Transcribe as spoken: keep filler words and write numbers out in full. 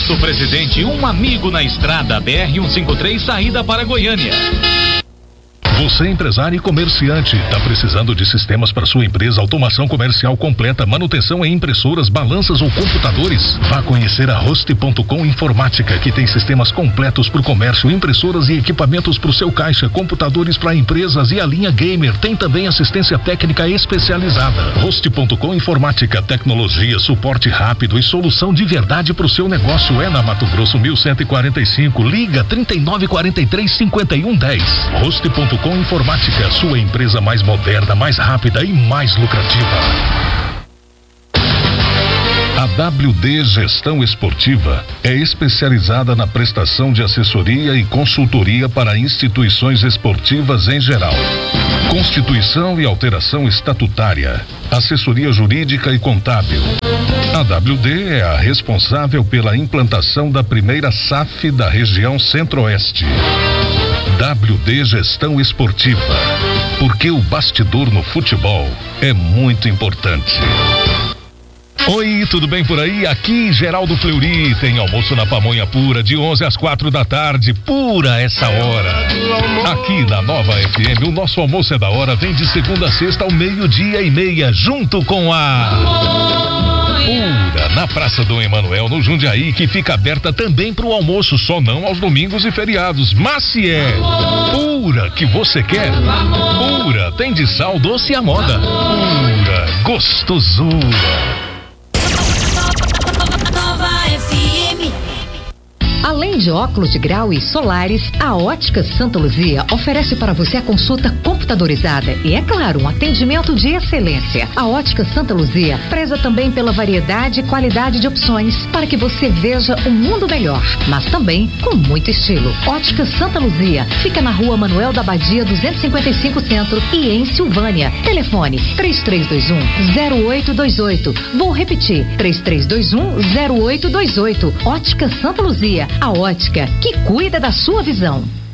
Posto Presidente, um amigo na estrada, B R cento e cinquenta e três, saída para Goiânia. Você, empresário e comerciante, está precisando de sistemas para sua empresa, automação comercial completa, manutenção em impressoras, balanças ou computadores? Vá conhecer a Host ponto com Informática, que tem sistemas completos para o comércio, impressoras e equipamentos para o seu caixa, computadores para empresas e a linha Gamer. Tem também assistência técnica especializada. Host ponto com Informática, tecnologia, suporte rápido e solução de verdade para o seu negócio. É na Mato Grosso mil cento e quarenta e cinco. Liga trinta e nove quarenta e três, cinquenta e um dez. Host ponto com Informática, sua empresa mais moderna, mais rápida e mais lucrativa. A W D Gestão Esportiva é especializada na prestação de assessoria e consultoria para instituições esportivas em geral. Constituição e alteração estatutária, assessoria jurídica e contábil. A W D é a responsável pela implantação da primeira S A F da região Centro-Oeste. W D Gestão Esportiva, porque o bastidor no futebol é muito importante. Oi, tudo bem por aí? Aqui Geraldo Fleury, tem almoço na Pamonha Pura de onze às quatro da tarde, pura essa hora. Aqui na Nova F M, o nosso almoço é da hora, vem de segunda a sexta ao meio-dia e meia, junto com a Pura, na Praça Dom Emanuel, no Jundiaí, que fica aberta também para o almoço, só não aos domingos e feriados. Mas se é pura que você quer, pura, tem de sal, doce e a moda. Pura, gostosura. Além de óculos de grau e solares, a Ótica Santa Luzia oferece para você a consulta computadorizada e, é claro, um atendimento de excelência. A Ótica Santa Luzia preza também pela variedade e qualidade de opções para que você veja um mundo melhor, mas também com muito estilo. Ótica Santa Luzia fica na Rua Manuel da Badia duzentos e cinquenta e cinco Centro e em Silvânia. Telefone três três dois um, zero oito dois oito. Vou repetir, três três dois um, zero oito dois oito. Ótica Santa Luzia, a ótica que cuida da sua visão.